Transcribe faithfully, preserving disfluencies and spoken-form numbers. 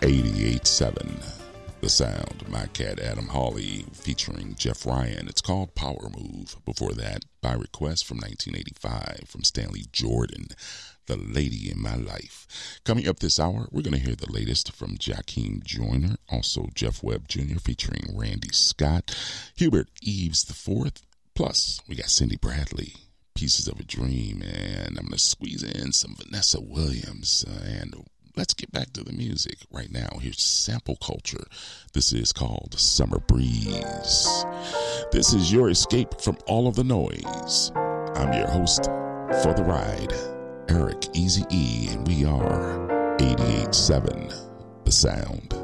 eighty-eight seven, The Sound. My Cat Adam Hawley featuring Jeff Ryan. It's called Power Move. Before that, By Request from nineteen eighty-five from Stanley Jordan, The Lady in My Life. Coming up this hour, we're going to hear the latest from Jakeem Joyner, also Jeff Webb Junior featuring Randy Scott, Hubert Eves the fourth, plus we got Cindy Bradley, Pieces of a Dream, and I'm going to squeeze in some Vanessa Williams, uh, and let's get back to the music right now. Here's Sample Culture. This is called Summer Breeze. This is your escape from all of the noise. I'm your host for the ride, Eric Easy E, and we are eighty-eight seven The Sound.